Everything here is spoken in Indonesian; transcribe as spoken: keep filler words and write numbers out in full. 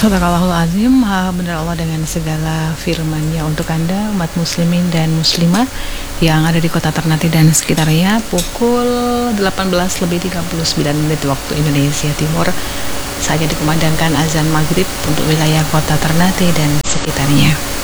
Sadaqallahul azim. Maha benar Allah dengan segala firman-Nya untuk Anda umat muslimin dan muslimah yang ada di kota Ternate dan sekitarnya. Pukul delapan belas lebih tiga puluh sembilan menit waktu Indonesia Timur saatnya dikumandangkan azan maghrib untuk wilayah kota Ternate dan sekitarnya.